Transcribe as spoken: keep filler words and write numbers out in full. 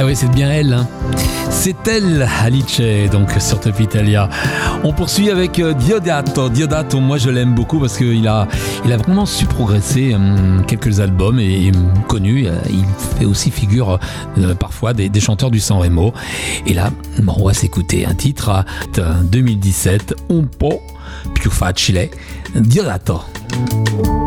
Ah oui, c'est bien elle. Hein. C'est elle, Alice, donc sur Top Italia. On poursuit avec Diodato. Diodato, moi je l'aime beaucoup parce qu'il a, il a vraiment su progresser. Hum, quelques albums et, et connus. Il fait aussi figure euh, parfois des, des chanteurs du Sanremo. Et là, bon, on va s'écouter un titre de deux mille dix-sept, Un po' più facile, Diodato.